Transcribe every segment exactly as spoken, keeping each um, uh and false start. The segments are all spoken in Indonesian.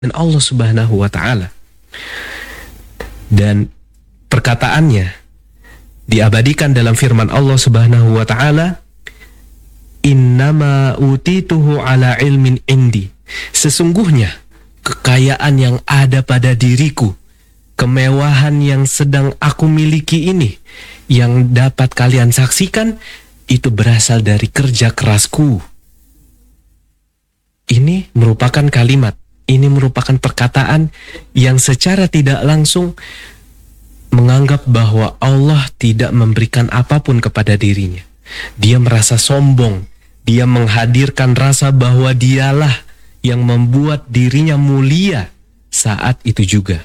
dan Allah Subhanahu wa taala. Dan perkataannya diabadikan dalam firman Allah Subhanahu wa taala, "Innama utituhu ala ilmin indi." Sesungguhnya kekayaan yang ada pada diriku, kemewahan yang sedang aku miliki ini, yang dapat kalian saksikan, itu berasal dari kerja kerasku. Ini merupakan kalimat, ini merupakan perkataan yang secara tidak langsung menganggap bahwa Allah tidak memberikan apapun kepada dirinya. Dia merasa sombong, dia menghadirkan rasa bahwa dialah yang membuat dirinya mulia saat itu juga.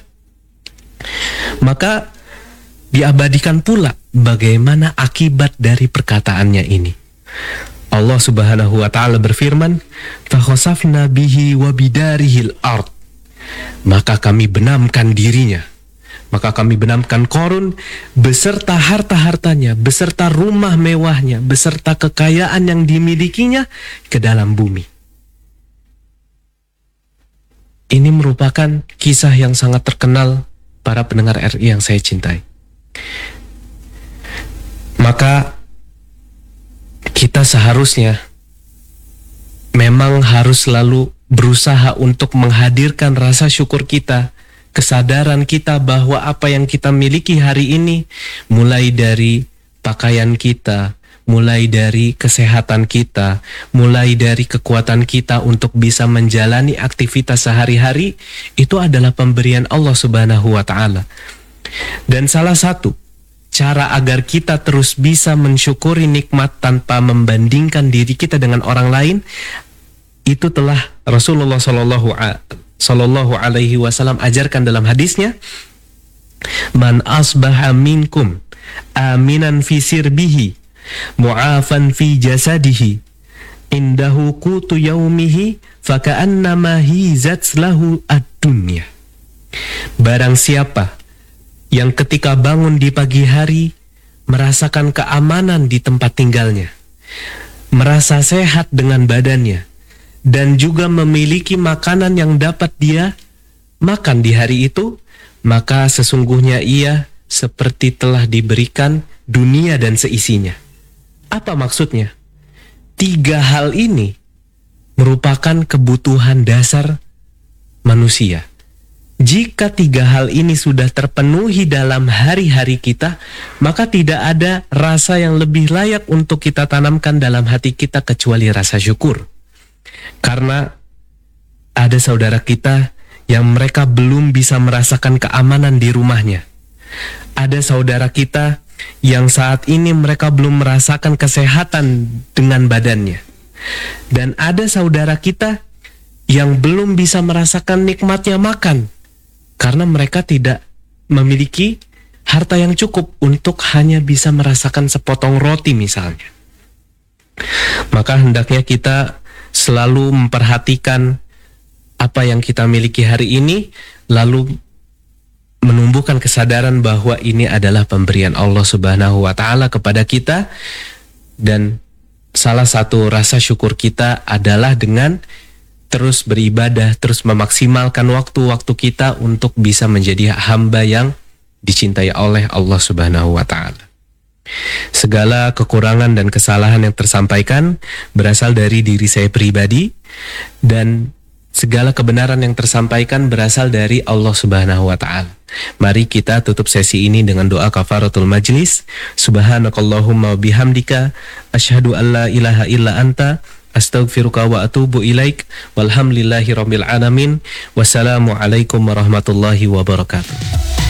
Maka diabadikan pula bagaimana akibat dari perkataannya ini. Allah Subhanahu wa taala berfirman, "Fakhasafna bihi wa bidarihil ard." Maka kami benamkan dirinya. Maka kami benamkan Qarun beserta harta-hartanya, beserta rumah mewahnya, beserta kekayaan yang dimilikinya ke dalam bumi. Ini merupakan kisah yang sangat terkenal para pendengar R I yang saya cintai. Maka kita seharusnya memang harus selalu berusaha untuk menghadirkan rasa syukur kita, kesadaran kita bahwa apa yang kita miliki hari ini, mulai dari pakaian kita, mulai dari kesehatan kita, mulai dari kekuatan kita untuk bisa menjalani aktivitas sehari-hari, itu adalah pemberian Allah Subhanahu wa taala. Dan salah satu cara agar kita terus bisa mensyukuri nikmat tanpa membandingkan diri kita dengan orang lain, itu telah Rasulullah Shallallahu Sallallahu alaihi wasallam ajarkan dalam hadisnya, "Man asbaha minkum aminan fi sirbihi, mu'afan fi jasadihi, indahu qutu yaumihi, faka'annama hizat lahu ad-dunya." Barang siapa yang ketika bangun di pagi hari merasakan keamanan di tempat tinggalnya, merasa sehat dengan badannya, dan juga memiliki makanan yang dapat dia makan di hari itu, maka sesungguhnya ia seperti telah diberikan dunia dan seisinya. Apa maksudnya? Tiga hal ini merupakan kebutuhan dasar manusia. Jika tiga hal ini sudah terpenuhi dalam hari-hari kita, maka tidak ada rasa yang lebih layak untuk kita tanamkan dalam hati kita kecuali rasa syukur. Karena ada saudara kita yang mereka belum bisa merasakan keamanan di rumahnya. Ada saudara kita yang saat ini mereka belum merasakan kesehatan dengan badannya. Dan ada saudara kita yang belum bisa merasakan nikmatnya makan, karena mereka tidak memiliki harta yang cukup untuk hanya bisa merasakan sepotong roti misalnya. Maka hendaknya kita selalu memperhatikan apa yang kita miliki hari ini, lalu menumbuhkan kesadaran bahwa ini adalah pemberian Allah Subhanahu wa taala kepada kita. Dan salah satu rasa syukur kita adalah dengan terus beribadah, terus memaksimalkan waktu-waktu kita untuk bisa menjadi hamba yang dicintai oleh Allah Subhanahu wa taala. Segala kekurangan dan kesalahan yang tersampaikan berasal dari diri saya pribadi, dan segala kebenaran yang tersampaikan berasal dari Allah Subhanahu wa taala. Mari kita tutup sesi ini dengan doa kafaratul majlis. Subhanakallahumma wa bihamdika asyhadu an la ilaha illa anta astaghfiruka wa atubu ilaik. Walhamdulillahi rabbil alamin. Wassalamualaikum warahmatullahi wabarakatuh.